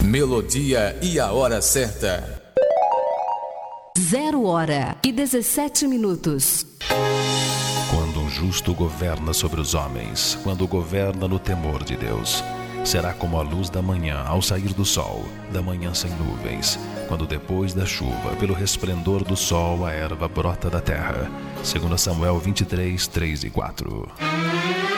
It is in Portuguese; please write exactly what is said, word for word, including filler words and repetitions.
melodia e a hora certa. Zero hora e dezessete minutos. Quando um justo governa sobre os homens, quando governa no temor de Deus, será como a luz da manhã ao sair do sol, da manhã sem nuvens, quando depois da chuva, pelo resplendor do sol, a erva brota da terra. Segundo Samuel vinte e três, três e quatro.